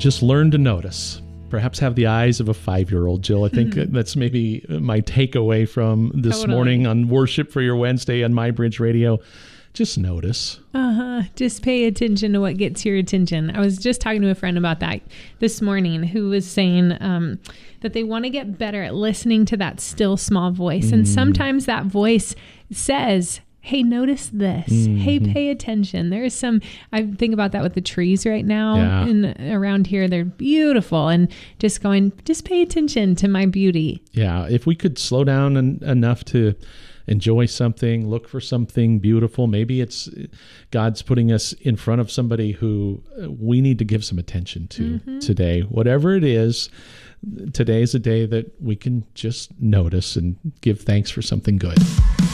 just learn to notice. Perhaps have the eyes of a 5-year-old, Jill. I think that's maybe my takeaway from this morning on Worship for Your Wednesday on My Bridge Radio. Just notice. Just pay attention to what gets your attention. I was just talking to a friend about that this morning who was saying that they want to get better at listening to that still small voice. And sometimes that voice says, hey, notice this. Hey, pay attention. There's some, I think about that with the trees right now and around here. They're beautiful. And just pay attention to my beauty. Yeah. If we could slow down enough to enjoy something, look for something beautiful. Maybe it's God's putting us in front of somebody who we need to give some attention to today. Whatever it is, today is a day that we can just notice and give thanks for something good.